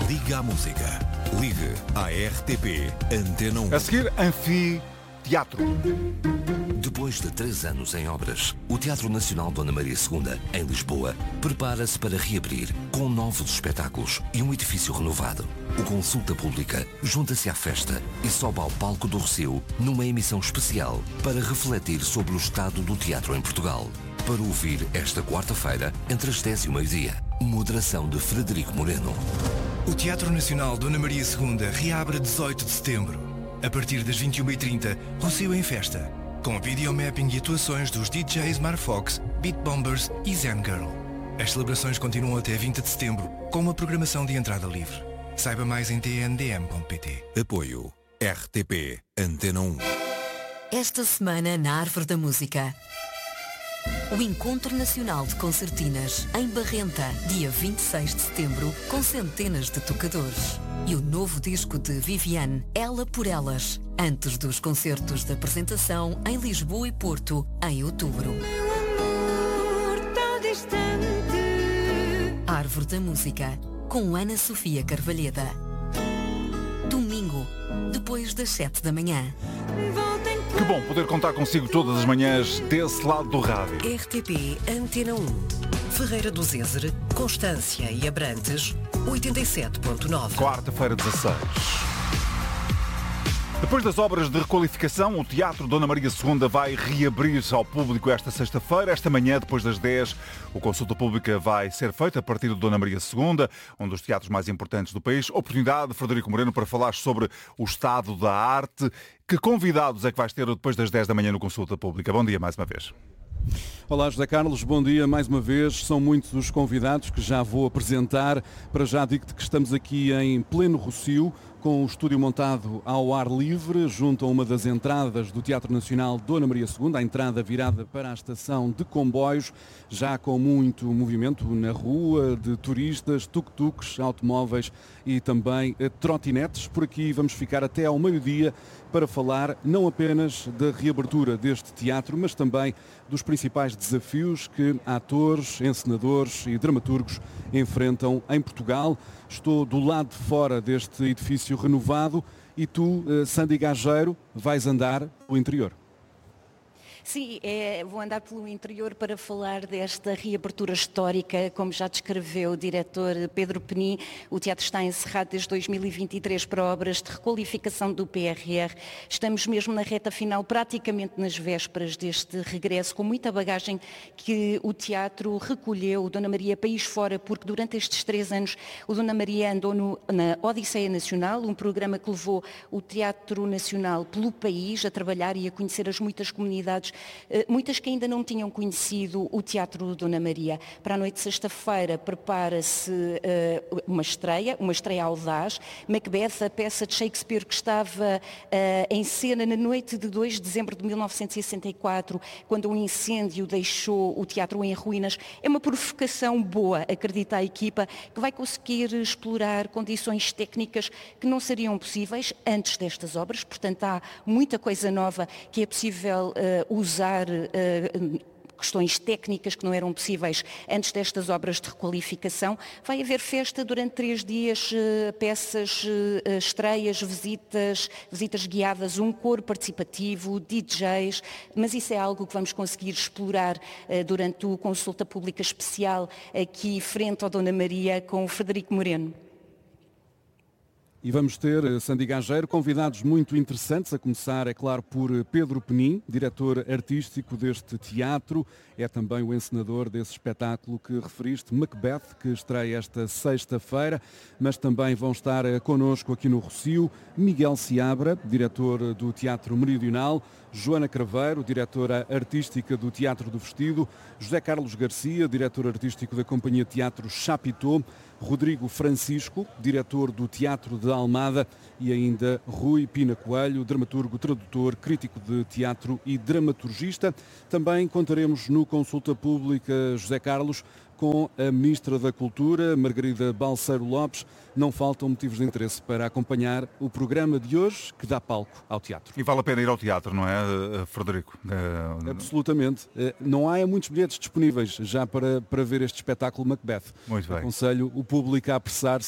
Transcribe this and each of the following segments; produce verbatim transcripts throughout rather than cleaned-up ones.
Liga à música. Ligue à R T P Antena um. A seguir, Anfiteatro. Depois de três anos em obras, o Teatro Nacional Dona Maria segunda, em Lisboa, prepara-se para reabrir com novos espetáculos e um edifício renovado. O Consulta Pública junta-se à festa e sobe ao palco do Rossio numa emissão especial para refletir sobre o estado do teatro em Portugal. Para ouvir esta quarta-feira, entre as dez e o meio-dia. Moderação de Frederico Moreno. O Teatro Nacional Dona Maria segunda reabre a dezoito de setembro. A partir das vinte e uma e trinta, Rossio em festa. Com videomapping e atuações dos D Js Marfox, Beat Bombers e Zen Girl. As celebrações continuam até vinte de setembro, com uma programação de entrada livre. Saiba mais em t n d m ponto p t. Apoio R T P Antena um. Esta semana na Árvore da Música, o Encontro Nacional de Concertinas em Barrenta, dia vinte e seis de setembro, com centenas de tocadores. E o novo disco de Viviane, Ela por Elas, antes dos concertos de apresentação em Lisboa e Porto, em outubro. Árvore da Música, com Ana Sofia Carvalheda. Domingo, depois das sete da manhã. Que bom poder contar consigo todas as manhãs desse lado do rádio. R T P Antena um. Ferreira do Zézer, Constância e Abrantes, oitenta e sete ponto nove. Quarta-feira, dezasseis. Depois das obras de requalificação, o Teatro Dona Maria segunda vai reabrir-se ao público esta sexta-feira. Esta manhã, depois das dez, o consulta pública vai ser feita a partir do Dona Maria segunda, um dos teatros mais importantes do país. Oportunidade, Frederico Moreno, para falar sobre o estado da arte. Que convidados é que vais ter depois das dez da manhã no consulta pública? Bom dia mais uma vez. Olá, José Carlos, bom dia mais uma vez. São muitos os convidados que já vou apresentar. Para já digo-te que estamos aqui em pleno Rossio, com o estúdio montado ao ar livre, junto a uma das entradas do Teatro Nacional Dona Maria segunda, a entrada virada para a estação de comboios, já com muito movimento na rua, de turistas, tuk-tuks, automóveis e também trotinetes. Por aqui vamos ficar até ao meio-dia para falar não apenas da reabertura deste teatro, mas também dos principais desafios que atores, encenadores e dramaturgos enfrentam em Portugal. Estou do lado de fora deste edifício renovado e tu, Sandy Gageiro, vais andar pelo interior. Sim, é, vou andar pelo interior para falar desta reabertura histórica, como já descreveu o diretor Pedro Penin. O teatro está encerrado desde dois mil e vinte e três para obras de requalificação do P R R. Estamos mesmo na reta final, praticamente nas vésperas deste regresso, com muita bagagem que o teatro recolheu, o Dona Maria país fora, porque durante estes três anos o Dona Maria andou no, na Odisseia Nacional, um programa que levou o Teatro Nacional pelo país a trabalhar e a conhecer as muitas comunidades, muitas que ainda não tinham conhecido o Teatro Dona Maria. Para a noite de sexta-feira prepara-se uh, uma estreia, uma estreia audaz. Macbeth, a peça de Shakespeare que estava uh, em cena na noite de dois de dezembro de mil novecentos e sessenta e quatro, quando um incêndio deixou o teatro em ruínas. É uma provocação boa, acredita a equipa, que vai conseguir explorar condições técnicas que não seriam possíveis antes destas obras. Portanto, há muita coisa nova que é possível uh, usar uh, questões técnicas que não eram possíveis antes destas obras de requalificação. Vai haver festa durante três dias, uh, peças, uh, estreias, visitas, visitas guiadas, um coro participativo, D Js, mas isso é algo que vamos conseguir explorar uh, durante o Consulta Pública Especial aqui frente ao Dona Maria com o Frederico Moreno. E vamos ter, Sandy Gageiro, convidados muito interessantes, a começar, é claro, por Pedro Penin, diretor artístico deste teatro, é também o encenador desse espetáculo que referiste, Macbeth, que estreia esta sexta-feira, mas também vão estar connosco aqui no Rossio, Miguel Seabra, diretor do Teatro Meridional, Joana Craveiro, diretora artística do Teatro do Vestido, José Carlos Garcia, diretor artístico da Companhia Teatro Chapitão, Rodrigo Francisco, diretor do Teatro de Almada, e ainda Rui Pina Coelho, dramaturgo, tradutor, crítico de teatro e dramaturgista. Também contaremos no Consulta Pública José Carlos com a Ministra da Cultura, Margarida Balseiro Lopes. Não faltam motivos de interesse para acompanhar o programa de hoje, que dá palco ao teatro. E vale a pena ir ao teatro, não é, Frederico? Absolutamente. Não há muitos bilhetes disponíveis já para, para ver este espetáculo Macbeth. Muito bem. Aconselho o público a apressar-se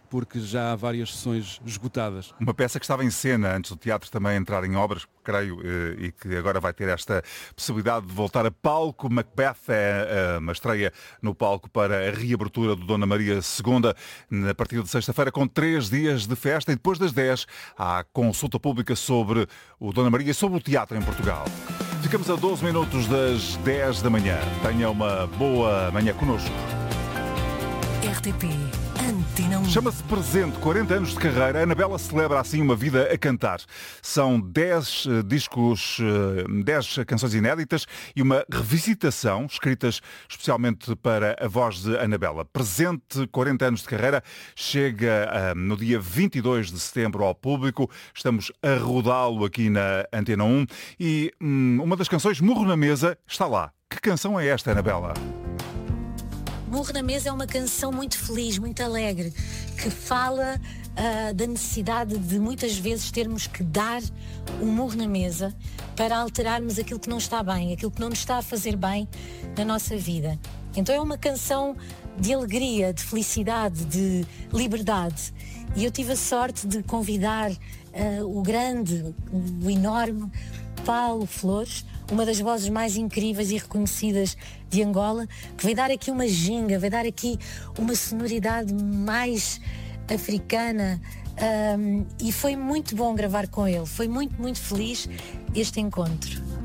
porque já há várias sessões esgotadas. Uma peça que estava em cena antes do teatro também entrar em obras, creio, e que agora vai ter esta possibilidade de voltar a palco. Macbeth é uma estreia no palco para a reabertura do Dona Maria segunda, a partir de sexta-feira, com três dias de festa, e depois das dez há consulta pública sobre o Dona Maria e sobre o teatro em Portugal. Ficamos a doze minutos das dez da manhã. Tenha uma boa manhã connosco. R T P Antena um. Chama-se Presente, quarenta anos de carreira. A Anabela celebra assim uma vida a cantar. São dez uh, discos, uh, dez canções inéditas e uma revisitação, escritas especialmente para a voz de Anabela. Presente, quarenta anos de carreira, chega uh, no dia vinte e dois de setembro ao público. Estamos a rodá-lo aqui na Antena um e um, uma das canções, Murro na Mesa, está lá. Que canção é esta, Anabela? Murro na Mesa é uma canção muito feliz, muito alegre, que fala uh, da necessidade de muitas vezes termos que dar um murro na mesa para alterarmos aquilo que não está bem, aquilo que não nos está a fazer bem na nossa vida. Então é uma canção de alegria, de felicidade, de liberdade. E eu tive a sorte de convidar uh, o grande, o enorme Paulo Flores, uma das vozes mais incríveis e reconhecidas de Angola, que vai dar aqui uma ginga, vai dar aqui uma sonoridade mais africana, um, e foi muito bom gravar com ele, foi muito, muito feliz este encontro.